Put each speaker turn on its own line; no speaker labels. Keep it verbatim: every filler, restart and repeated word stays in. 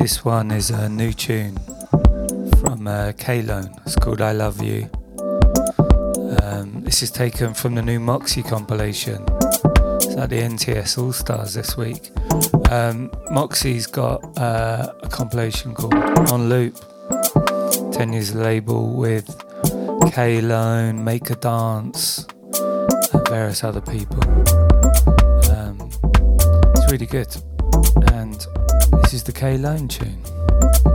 This one is a new tune from uh, K-Lone. It's called I Love You. Um, this is taken from the new Moxie compilation. It's at the N T S All Stars this week. Um, Moxie's got uh, a compilation called On Loop. ten years label with K-Lone, Make a Dance, and various other people. Um, it's really good. And this is the K-Lone tune.